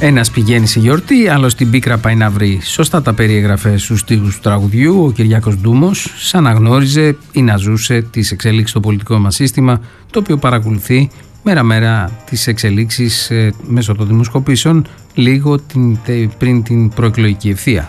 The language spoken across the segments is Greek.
Ένας πηγαίνει σε γιορτή, άλλος την πίκρα πάει να βρει. Σωστά τα περιέγραφε στους στίχους του τραγουδιού ο Κυριάκος Ντούμος, σαν να γνώριζε ή να ζούσε τις εξελίξεις στο πολιτικό μας σύστημα, το οποίο παρακολουθεί μέρα-μέρα τις εξελίξεις μέσω των δημοσκοπήσεων λίγο πριν την προεκλογική ευθεία.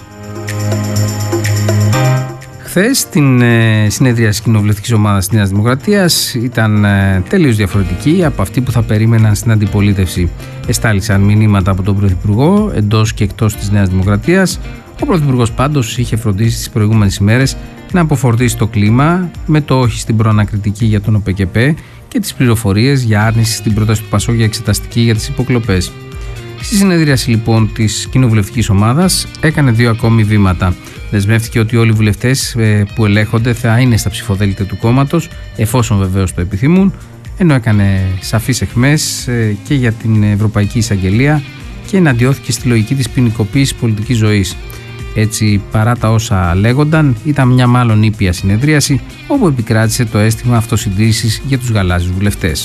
Χθες στην συνεδρία της κοινοβουλευτικής ομάδας της Νέας Δημοκρατίας ήταν τελείως διαφορετική από αυτή που θα περίμεναν στην αντιπολίτευση. Εστάλησαν μηνύματα από τον Πρωθυπουργό εντός και εκτός της Νέας Δημοκρατίας. Ο Πρωθυπουργός πάντως είχε φροντίσει τις προηγούμενες ημέρες να αποφορτήσει το κλίμα με το όχι στην προανακριτική για τον ΟΠΕΚΕΠΕ και τις πληροφορίες για άρνηση στην πρόταση του ΠΑΣΟΚ για εξεταστική για τις υποκλοπές. Στη συνεδρίαση λοιπόν της κοινοβουλευτικής ομάδας έκανε δύο ακόμη βήματα. Δεσμεύτηκε ότι όλοι οι βουλευτές που ελέγχονται θα είναι στα ψηφοδέλτια του κόμματος, εφόσον βεβαίως το επιθυμούν, ενώ έκανε σαφείς αιχμές και για την Ευρωπαϊκή Εισαγγελία και εναντιώθηκε στη λογική της ποινικοποίησης πολιτικής ζωής. Έτσι, παρά τα όσα λέγονταν, ήταν μια μάλλον ήπια συνεδρίαση όπου επικράτησε το αίσθημα αυτοσυντήρησης για τους γαλάζιους βουλευτές.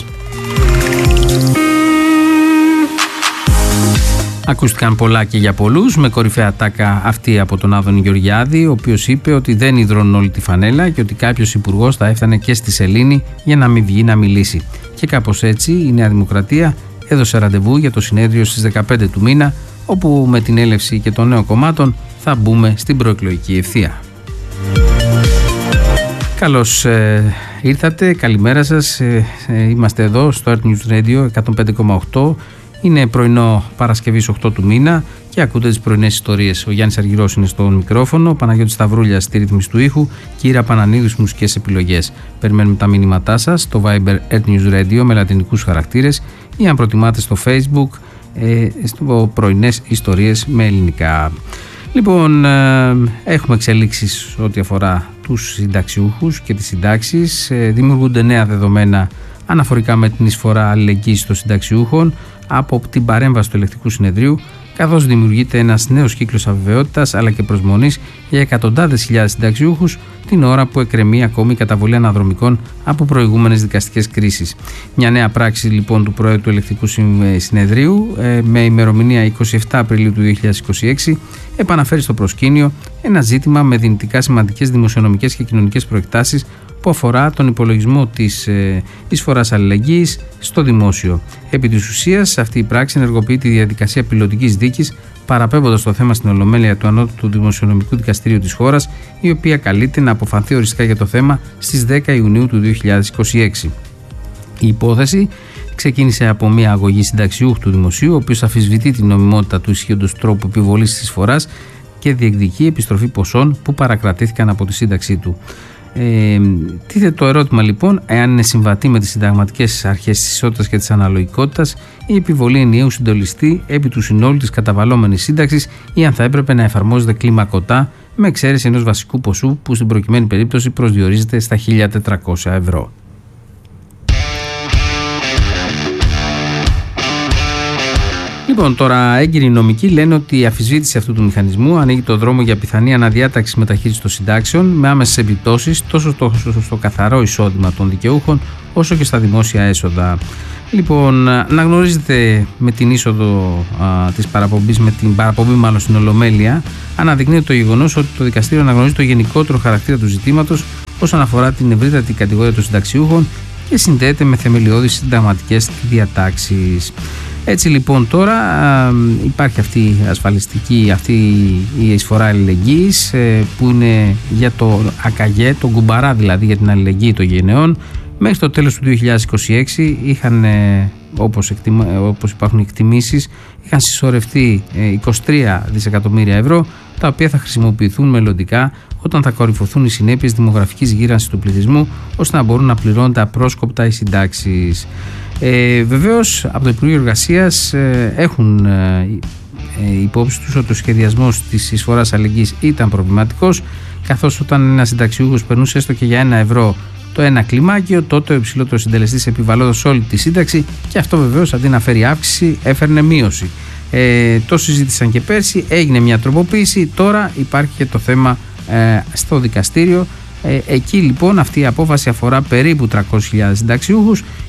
Ακούστηκαν πολλά και για πολλούς, με κορυφαία τάκα αυτή από τον Άδωνη Γεωργιάδη, ο οποίος είπε ότι δεν υδρώνουν όλη τη φανέλα και ότι κάποιος υπουργός θα έφτανε και στη σελήνη για να μην βγει να μιλήσει. Και κάπως έτσι η Νέα Δημοκρατία έδωσε ραντεβού για το συνέδριο στις 15 του μήνα, όπου με την έλευση και των νέων κομμάτων θα μπούμε στην προεκλογική ευθεία. Καλώς ήρθατε, καλημέρα σας, είμαστε εδώ στο Earth News Radio 105,8. Είναι πρωινό Παρασκευής 8 του μήνα και ακούτε τις πρωινές ιστορίες. Ο Γιάννης Αργυρός είναι στο μικρόφωνο, ο Παναγιώτης Σταυρούλιας στη ρύθμιση του ήχου και η Ήρα Πανανίδου στις μουσικές επιλογές. Περιμένουμε τα μηνύματά σας στο Viber Earth News Radio με λατινικούς χαρακτήρες ή αν προτιμάτε στο Facebook στο πρωινές ιστορίες με ελληνικά. Λοιπόν, έχουμε εξελίξεις ό,τι αφορά τους συνταξιούχους και τις συντάξεις. Δημιουργούνται νέα δεδομένα αναφορικά με την εισφορά αλληλεγγύης των συνταξιούχων από την παρέμβαση του Ελεκτικού Συνεδρίου, καθώς δημιουργείται ένας νέος κύκλος αβεβαιότητας αλλά και προσμονής για εκατοντάδες χιλιάδες συνταξιούχους την ώρα που εκκρεμεί ακόμη η καταβολή αναδρομικών από προηγούμενες δικαστικές κρίσεις. Μια νέα πράξη λοιπόν του Προέδρου του Ελεκτικού Συνεδρίου με ημερομηνία 27 Απριλίου του 2026 επαναφέρει στο προσκήνιο ένα ζήτημα με δυνητικά σημαντικές δημοσιονομικές και κοινωνικές προεκτάσεις που αφορά τον υπολογισμό της εισφοράς αλληλεγγύης στο δημόσιο. Επί της ουσίας, αυτή η πράξη ενεργοποιεί τη διαδικασία πιλωτικής δίκης, παραπέμποντας το θέμα στην Ολομέλεια του Ανώτατου Δημοσιονομικού Δικαστηρίου της χώρας, η οποία καλείται να αποφανθεί οριστικά για το θέμα στις 10 Ιουνίου του 2026. Η υπόθεση ξεκίνησε από μια αγωγή συνταξιούχου του Δημοσίου, ο οποίος αμφισβητεί την νομιμότητα του ισχύοντος τρόπου επιβολής της εισφοράς και διεκδικεί επιστροφή ποσών που παρακρατήθηκαν από τη σύνταξή του. Τίθεται το ερώτημα λοιπόν εάν είναι συμβατή με τις συνταγματικές αρχές της ισότητας και της αναλογικότητας η επιβολή ενιαίου συντονιστή επί του συνόλου της καταβαλλόμενης σύνταξης ή αν θα έπρεπε να εφαρμόζεται κλιμακωτά με εξαίρεση ενός βασικού ποσού που στην προκειμένη περίπτωση προσδιορίζεται στα 1.400 ευρώ. Λοιπόν, τώρα έγκυροι νομικοί λένε ότι η αμφισβήτηση αυτού του μηχανισμού ανοίγει το δρόμο για πιθανή αναδιάταξη μεταχείρισης των συντάξεων με άμεσες επιπτώσεις τόσο στο καθαρό εισόδημα των δικαιούχων όσο και στα δημόσια έσοδα. Λοιπόν, να γνωρίζετε με την είσοδο της παραπομπής, με την παραπομπή μάλλον στην Ολομέλεια, αναδεικνύεται το γεγονός ότι το δικαστήριο αναγνωρίζει το γενικότερο χαρακτήρα του ζητήματος όσον αφορά την ευρύτατη κατηγορία των συνταξιούχων και συνδέεται με θεμελιώδεις συνταγματικές διατάξεις. Έτσι λοιπόν τώρα υπάρχει αυτή η ασφαλιστική, αυτή η εισφορά αλληλεγγύης που είναι για το ΑΚΑΓΕ, το κουμπαρά δηλαδή για την αλληλεγγύη των γενεών. Μέχρι το τέλος του 2026 είχαν, όπως υπάρχουν εκτιμήσεις, είχαν συσσωρευτεί 23 δισεκατομμύρια ευρώ, τα οποία θα χρησιμοποιηθούν μελλοντικά όταν θα κορυφωθούν οι συνέπειες δημογραφικής γύρανσης του πληθυσμού, ώστε να μπορούν να πληρώνονται απρόσκοπτα οι συντάξεις. Βεβαίως από το Υπουργείο Εργασίας έχουν υπόψη τους ότι ο σχεδιασμός της εισφοράς αλληλεγγύης ήταν προβληματικός, καθώς όταν ένας συνταξιούχος περνούσε έστω και για 1 ευρώ το ένα κλιμάκιο, τότε ο υψηλότερος συντελεστής επιβαλλόντας όλη τη σύνταξη και αυτό βεβαίως αντί να φέρει αύξηση έφερνε μείωση. Το συζήτησαν και πέρσι, έγινε μια τροποποίηση, τώρα υπάρχει και το θέμα στο δικαστήριο. Εκεί λοιπόν αυτή η απόφαση αφορά περίπου 300.000 συνταξιούχους,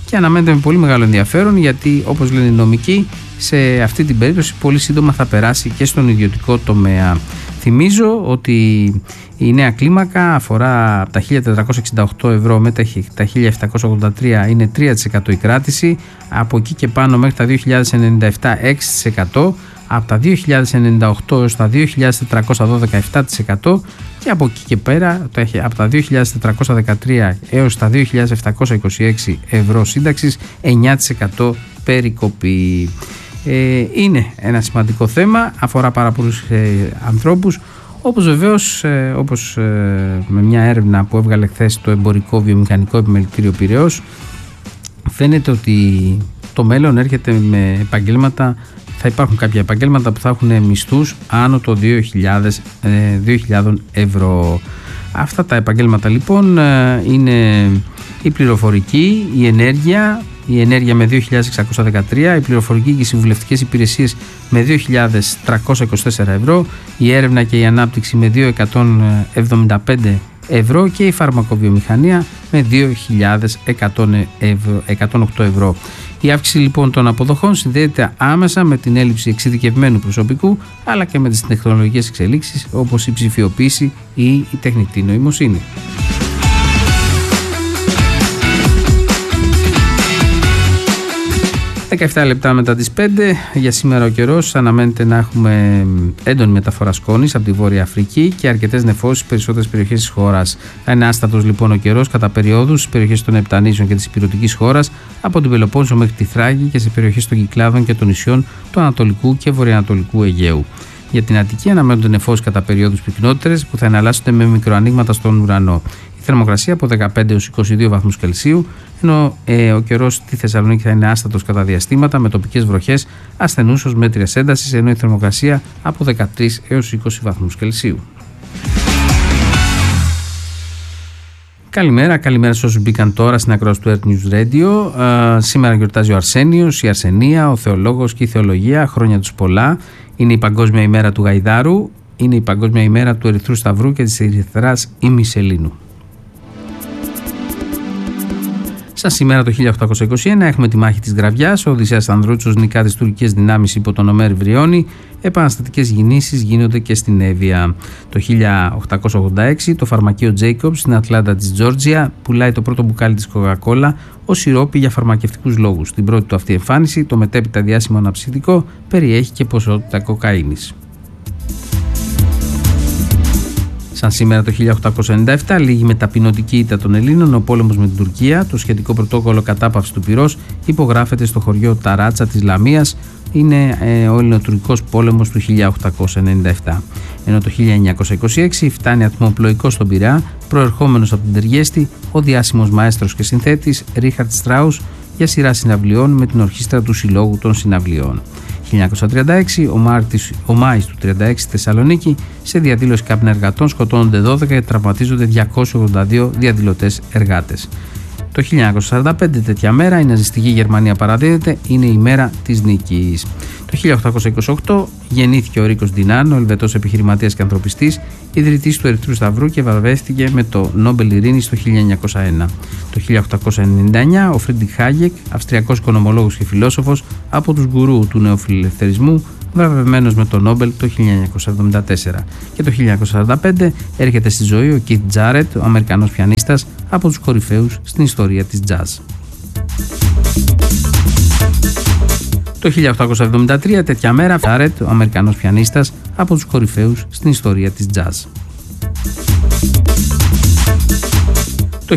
και αναμένεται με πολύ μεγάλο ενδιαφέρον, γιατί όπως λένε οι νομικοί, σε αυτή την περίπτωση πολύ σύντομα θα περάσει και στον ιδιωτικό τομέα. Θυμίζω ότι η νέα κλίμακα αφορά από τα 1.468 ευρώ μέχρι τα 1.783, είναι 3% η κράτηση, από εκεί και πάνω μέχρι τα 2.097 6%, από τα 2.098 έως τα 2.412 7% και από εκεί και πέρα από τα 2.413 έως τα 2.726 ευρώ σύνταξης 9% περικοπή. Είναι ένα σημαντικό θέμα, αφορά πάρα πολλούς ανθρώπους, όπως βεβαίως με μια έρευνα που έβγαλε χθες το Εμπορικό Βιομηχανικό Επιμελητήριο Πειραιώς, φαίνεται ότι το μέλλον έρχεται με επαγγέλματα. Θα υπάρχουν κάποια επαγγέλματα που θα έχουν μισθούς άνω των 2.000 ευρώ. Αυτά τα επαγγέλματα λοιπόν είναι η πληροφορική, η ενέργεια με 2.613, η πληροφορική και οι συμβουλευτικές υπηρεσίες με 2.324 ευρώ, η έρευνα και η ανάπτυξη με 2.175 ευρώ και η φαρμακοβιομηχανία με 2.108 ευρώ. Η αύξηση λοιπόν των αποδοχών συνδέεται άμεσα με την έλλειψη εξειδικευμένου προσωπικού, αλλά και με τις τεχνολογικές εξελίξεις όπως η ψηφιοποίηση ή η τεχνητή νοημοσύνη. 17 λεπτά μετά τις 5, για σήμερα ο καιρός αναμένεται να έχουμε έντονη μεταφορά σκόνης από τη Βόρεια Αφρική και αρκετές νεφώσεις στις περισσότερες περιοχές της χώρας. Θα είναι άστατος λοιπόν ο καιρός κατά περιόδους στις περιοχές των Επτανήσεων και της Ηπειρωτικής χώρας, από την Πελοπόννησο μέχρι τη Θράκη και σε περιοχές των Κυκλάδων και των νησιών του Ανατολικού και Βορειοανατολικού Αιγαίου. Για την Αττική αναμένονται νεφώσεις κατά περιόδους πυκνότερες που θα εναλλάσσονται με μικροανοίγματα στον ουρανό. Η θερμοκρασία από 15 έως 22 βαθμούς Κελσίου, ενώ ο καιρός στη Θεσσαλονίκη θα είναι άστατος κατά διαστήματα με τοπικές βροχές ασθενούς ως μέτριας έντασης, ενώ η θερμοκρασία από 13 έως 20 βαθμούς Κελσίου. Καλημέρα σε όσους μπήκαν τώρα στην ακρόαση του Earth News Radio. Σήμερα γιορτάζει ο Αρσένιος, η Αρσενία, ο Θεολόγος και η Θεολογία. Χρόνια τους πολλά. Είναι η Παγκόσμια ημέρα του Γαϊδάρου. Είναι η Παγκόσμια ημέρα του Ερυθρού Σταυρού και της Ερυθράς ημισελήνου. Σαν σήμερα το 1821 έχουμε τη μάχη της Γραβιάς. Ο Οδυσσέας Ανδρούτσος νικά τις τουρκικές δυνάμεις υπό τον Ομέρ Βριώνη. Επαναστατικές κινήσεις γίνονται και στην Εύβοια. Το 1886 το φαρμακείο Jacobs στην Ατλάντα της Τζόρτζια πουλάει το πρώτο μπουκάλι της Coca-Cola ως σιρόπι για φαρμακευτικούς λόγους. Στην πρώτη του αυτή εμφάνιση το μετέπειτα διάσημο αναψυκτικό περιέχει και ποσότητα κοκαίνης. Σαν σήμερα το 1897 λίγη μεταπεινωτική ήττα των Ελλήνων ο πόλεμος με την Τουρκία. Το σχετικό πρωτόκολλο κατάπαυσης του πυρός υπογράφεται στο χωριό Ταράτσα της Λαμίας. Είναι ο Ελληνοτουρκικός πόλεμος του 1897. Ενώ το 1926 φτάνει ατμοπλοϊκός στον Πειραιά, προερχόμενος από την Τεργέστη, ο διάσημος μαέστρος και συνθέτης Ρίχαρτ Στράους για σειρά συναυλιών με την ορχήστρα του Συλλόγου των Συναυλιών. 1936, ο Μάης του 1936 στη Θεσσαλονίκη, σε διαδήλωση καπνεργατών σκοτώνονται 12 και τραυματίζονται 282 διαδηλωτές εργάτες. Το 1945 τέτοια μέρα η ναζιστική Γερμανία παραδίδεται, είναι η μέρα της νίκης. Το 1828 γεννήθηκε ο Ρίκος Ντινάν, ο Ελβετός επιχειρηματίας και ανθρωπιστής, ιδρυτής του Ερυθρού Σταυρού και βραβεύτηκε με το Νόμπελ Ειρήνης το 1901. Το 1899 ο Φρίντριχ Χάγεκ, αυστριακός οικονομολόγος και φιλόσοφος, από τους γκουρού του νεοφιλελευθερισμού, βραβευμένος με το Νόμπελ το 1974. Και το 1945 έρχεται στη ζωή ο Κιθ Τζάρετ, ο Αμερικανός πιανίστας, από τους κορυφαίους στην ιστορία της jazz. Το 1873 τέτοια μέρα Τζάρετ, ο Αμερικανός πιανίστας, από τους κορυφαίους στην ιστορία της jazz. Το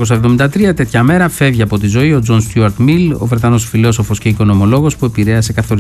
1873 τέτοια μέρα φεύγει από τη ζωή ο Τζον Στιούαρτ Μιλ, ο Βρετανός φιλόσοφος και οικονομολόγος που επηρέασε καθοριστικά